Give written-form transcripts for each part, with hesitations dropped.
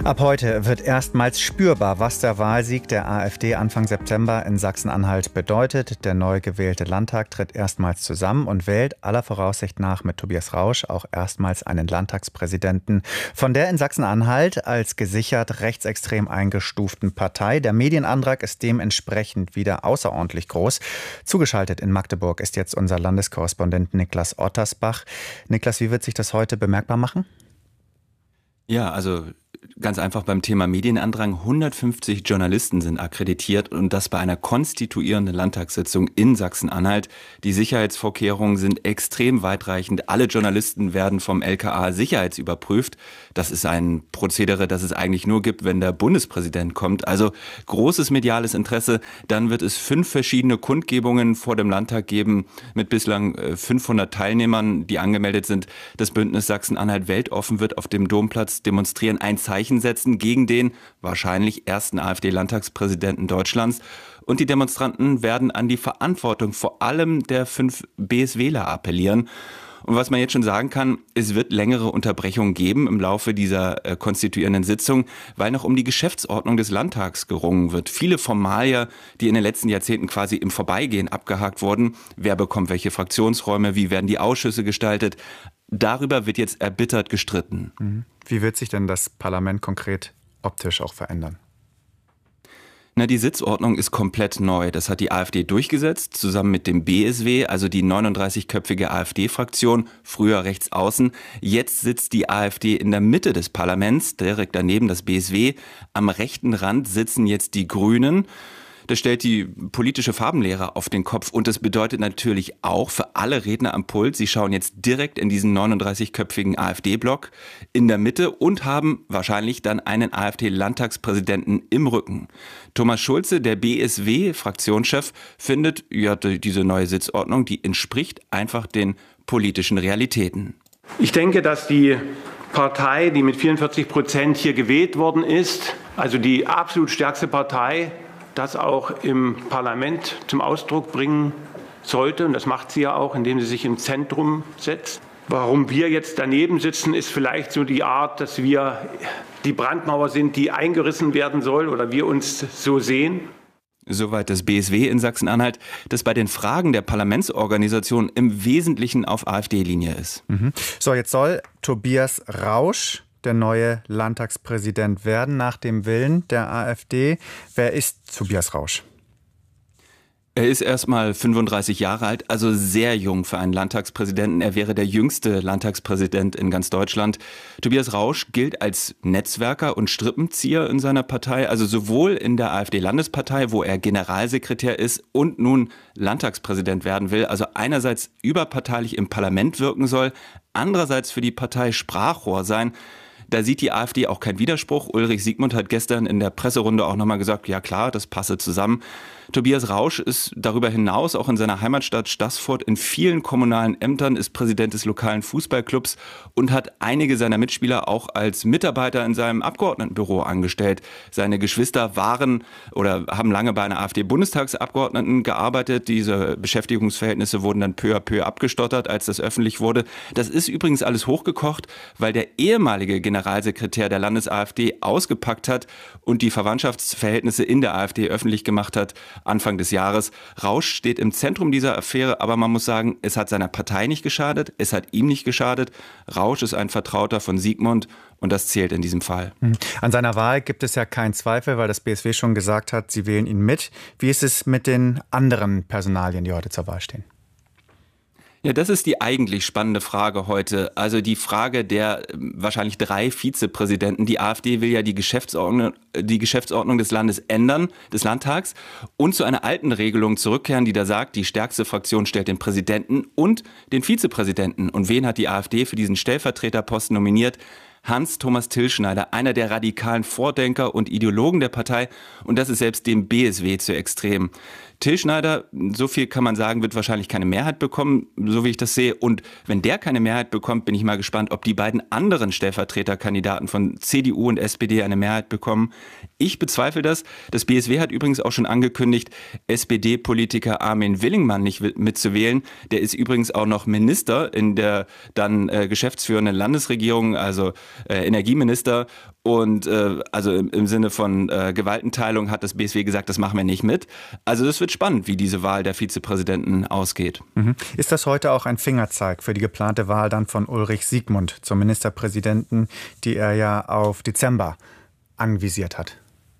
Ab heute wird erstmals spürbar, was der Wahlsieg der AfD Anfang September in Sachsen-Anhalt bedeutet. Der neu gewählte Landtag tritt erstmals zusammen und wählt aller Voraussicht nach mit Tobias Rausch auch erstmals einen Landtagspräsidenten von der in Sachsen-Anhalt als gesichert rechtsextrem eingestuften Partei. Der Medienandrang ist dementsprechend wieder außerordentlich groß. Zugeschaltet in Magdeburg ist jetzt unser Landeskorrespondent Niklas Ottersbach. Niklas, wie wird sich das heute bemerkbar machen? Ja, also ganz einfach beim Thema Medienandrang. 150 Journalisten sind akkreditiert und das bei einer konstituierenden Landtagssitzung in Sachsen-Anhalt. Die Sicherheitsvorkehrungen sind extrem weitreichend. Alle Journalisten werden vom LKA sicherheitsüberprüft. Das ist ein Prozedere, das es eigentlich nur gibt, wenn der Bundespräsident kommt. Also großes mediales Interesse. Dann wird es 5 verschiedene Kundgebungen vor dem Landtag geben mit bislang 500 Teilnehmern, die angemeldet sind. Das Bündnis Sachsen-Anhalt weltoffen wird auf dem Domplatz demonstrieren, ein Zeichen setzen gegen den wahrscheinlich ersten AfD-Landtagspräsidenten Deutschlands. Und die Demonstranten werden an die Verantwortung vor allem der 5 BSWler appellieren. Und was man jetzt schon sagen kann, es wird längere Unterbrechungen geben im Laufe dieser konstituierenden Sitzung, weil noch um die Geschäftsordnung des Landtags gerungen wird. Viele Formalien, die in den letzten Jahrzehnten quasi im Vorbeigehen abgehakt wurden. Wer bekommt welche Fraktionsräume? Wie werden die Ausschüsse gestaltet? Darüber wird jetzt erbittert gestritten. Wie wird sich denn das Parlament konkret optisch auch verändern? Die Sitzordnung ist komplett neu. Das hat die AfD durchgesetzt, zusammen mit dem BSW, also die 39-köpfige AfD-Fraktion, früher rechts außen. Jetzt sitzt die AfD in der Mitte des Parlaments, direkt daneben das BSW. Am rechten Rand sitzen jetzt die Grünen. Das stellt die politische Farbenlehre auf den Kopf und das bedeutet natürlich auch für alle Redner am Pult, sie schauen jetzt direkt in diesen 39-köpfigen AfD-Block in der Mitte und haben wahrscheinlich dann einen AfD-Landtagspräsidenten im Rücken. Thomas Schulze, der BSW-Fraktionschef, findet, ja, diese neue Sitzordnung, die entspricht einfach den politischen Realitäten. Ich denke, dass die Partei, die mit 44% hier gewählt worden ist, also die absolut stärkste Partei, das auch im Parlament zum Ausdruck bringen sollte. Und das macht sie ja auch, indem sie sich im Zentrum setzt. Warum wir jetzt daneben sitzen, ist vielleicht so die Art, dass wir die Brandmauer sind, die eingerissen werden soll oder wir uns so sehen. Soweit das BSW in Sachsen-Anhalt, das bei den Fragen der Parlamentsorganisation im Wesentlichen auf AfD-Linie ist. So, jetzt soll Tobias Rausch der neue Landtagspräsident werden nach dem Willen der AfD. Wer ist Tobias Rausch? Er ist erstmal 35 Jahre alt, also sehr jung für einen Landtagspräsidenten. Er wäre der jüngste Landtagspräsident in ganz Deutschland. Tobias Rausch gilt als Netzwerker und Strippenzieher in seiner Partei, also sowohl in der AfD-Landespartei, wo er Generalsekretär ist und nun Landtagspräsident werden will, also einerseits überparteilich im Parlament wirken soll, andererseits für die Partei Sprachrohr sein. Da sieht die AfD auch keinen Widerspruch. Ulrich Siegmund hat gestern in der Presserunde auch nochmal gesagt, ja klar, das passe zusammen. Tobias Rausch ist darüber hinaus auch in seiner Heimatstadt Staßfurt in vielen kommunalen Ämtern, ist Präsident des lokalen Fußballclubs und hat einige seiner Mitspieler auch als Mitarbeiter in seinem Abgeordnetenbüro angestellt. Seine Geschwister waren oder haben lange bei einer AfD-Bundestagsabgeordneten gearbeitet. Diese Beschäftigungsverhältnisse wurden dann peu à peu abgestottert, als das öffentlich wurde. Das ist übrigens alles hochgekocht, weil der ehemalige Generalsekretär der Landes-AfD ausgepackt hat und die Verwandtschaftsverhältnisse in der AfD öffentlich gemacht hat. Anfang des Jahres. Rausch steht im Zentrum dieser Affäre, aber man muss sagen, es hat seiner Partei nicht geschadet, es hat ihm nicht geschadet. Rausch ist ein Vertrauter von Siegmund und das zählt in diesem Fall. An seiner Wahl gibt es ja keinen Zweifel, weil das BSW schon gesagt hat, sie wählen ihn mit. Wie ist es mit den anderen Personalien, die heute zur Wahl stehen? Ja, das ist die eigentlich spannende Frage heute. Also die Frage der wahrscheinlich 3 Vizepräsidenten. Die AfD will ja die Geschäftsordnung des Landes ändern, des Landtags, und zu einer alten Regelung zurückkehren, die da sagt, die stärkste Fraktion stellt den Präsidenten und den Vizepräsidenten. Und wen hat die AfD für diesen Stellvertreterposten nominiert? Hans-Thomas Tilschneider, einer der radikalen Vordenker und Ideologen der Partei. Und das ist selbst dem BSW zu extrem. Tilschneider, so viel kann man sagen, wird wahrscheinlich keine Mehrheit bekommen, so wie ich das sehe. Und wenn der keine Mehrheit bekommt, bin ich mal gespannt, ob die beiden anderen Stellvertreterkandidaten von CDU und SPD eine Mehrheit bekommen. Ich bezweifle das. Das BSW hat übrigens auch schon angekündigt, SPD-Politiker Armin Willingmann nicht mitzuwählen. Der ist übrigens auch noch Minister in der dann geschäftsführenden Landesregierung, also Energieminister. Und also im Sinne von Gewaltenteilung hat das BSW gesagt, das machen wir nicht mit. Also das wird spannend, wie diese Wahl der Vizepräsidenten ausgeht. Ist das heute auch ein Fingerzeig für die geplante Wahl dann von Ulrich Siegmund zum Ministerpräsidenten, die er ja auf Dezember anvisiert hat?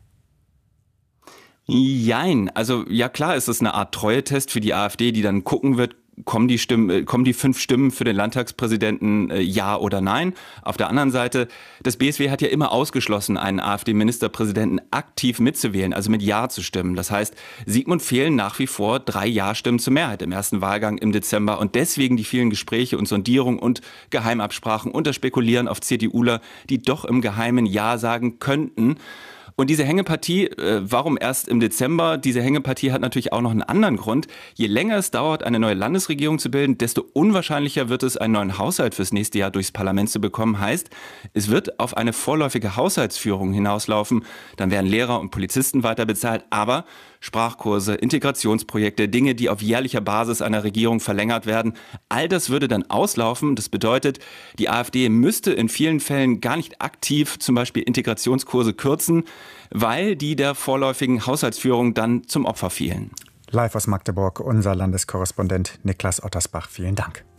Jein. Also ja klar ist es eine Art Treue-Test für die AfD, die dann gucken wird, kommen die 5 Stimmen für den Landtagspräsidenten, ja oder nein? Auf der anderen Seite, das BSW hat ja immer ausgeschlossen, einen AfD-Ministerpräsidenten aktiv mitzuwählen, also mit Ja zu stimmen. Das heißt, Siegmund fehlen nach wie vor 3 Ja-Stimmen zur Mehrheit im ersten Wahlgang im Dezember. Und deswegen die vielen Gespräche und Sondierungen und Geheimabsprachen und das Spekulieren auf CDUler, die doch im Geheimen Ja sagen könnten. Und diese Hängepartie, warum erst im Dezember? Diese Hängepartie hat natürlich auch noch einen anderen Grund. Je länger es dauert, eine neue Landesregierung zu bilden, desto unwahrscheinlicher wird es, einen neuen Haushalt fürs nächste Jahr durchs Parlament zu bekommen. Heißt, es wird auf eine vorläufige Haushaltsführung hinauslaufen. Dann werden Lehrer und Polizisten weiter bezahlt, aber Sprachkurse, Integrationsprojekte, Dinge, die auf jährlicher Basis einer Regierung verlängert werden, all das würde dann auslaufen. Das bedeutet, die AfD müsste in vielen Fällen gar nicht aktiv zum Beispiel Integrationskurse kürzen, weil die der vorläufigen Haushaltsführung dann zum Opfer fielen. Live aus Magdeburg, unser Landeskorrespondent Niklas Ottersbach. Vielen Dank.